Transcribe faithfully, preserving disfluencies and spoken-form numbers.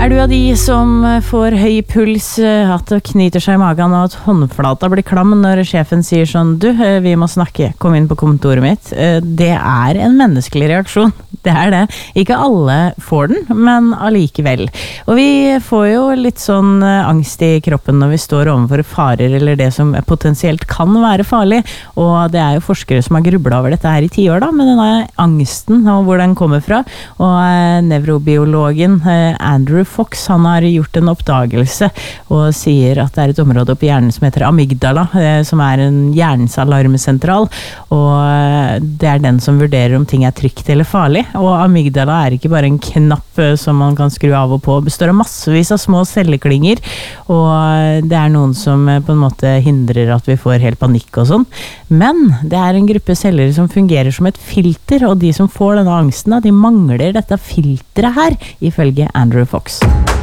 Er du av de som får høy puls, at det knyter seg i magen og at håndflata blir klam når sjefen sier sånn, du, vi må snakke, kom inn på kontoret mitt? Det er en menneskelig reaksjon, det er det. Ikke alle får den, men allikevel. Og vi får jo litt sånn angst i kroppen når vi står overfor farer eller det som potensielt kan være farlig, og det er jo forskere som har grublet over dette her i ti år da, med denne angsten og hvor den kommer fra, og nevrobiologen Andrew Fox, han har gjort en oppdagelse og sier at det er et område oppi hjernen som heter amygdala, som er en hjernens alarmsentral, og det er den som vurderer om ting er trygt eller farlig, og amygdala er ikke bare en knapp som man kan skru av og på, det består av massevis av små celleklinger, og det er noen som på en måte hindrer at vi får helt panikk og sånn, men det er en gruppe celler som fungerer som et filter, og de som får denne angsten, de mangler dette filteret her, ifølge Andrew Fox.